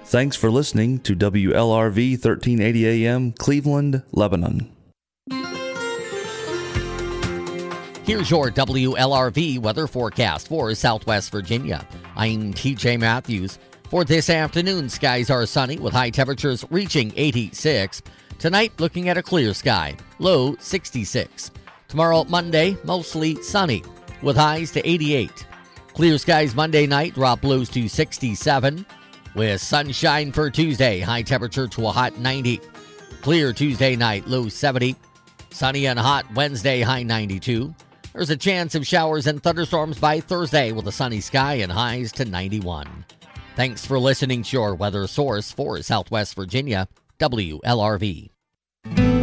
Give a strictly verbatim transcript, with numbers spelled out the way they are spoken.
Thanks for listening to W L R V thirteen eighty A M, Cleveland, Lebanon. Here's your W L R V weather forecast for Southwest Virginia. I'm T J Matthews. For this afternoon, skies are sunny with high temperatures reaching eighty-six. Tonight, looking at a clear sky, low sixty-six. Tomorrow, Monday, mostly sunny with highs to eighty-eight. Clear skies Monday night, drop lows to sixty-seven. With sunshine for Tuesday, high temperature to a hot ninety. Clear Tuesday night, low seventy. Sunny and hot Wednesday, high ninety-two. There's a chance of showers and thunderstorms by Thursday with a sunny sky and highs to ninety-one. Thanks for listening to your weather source for Southwest Virginia, W L R V.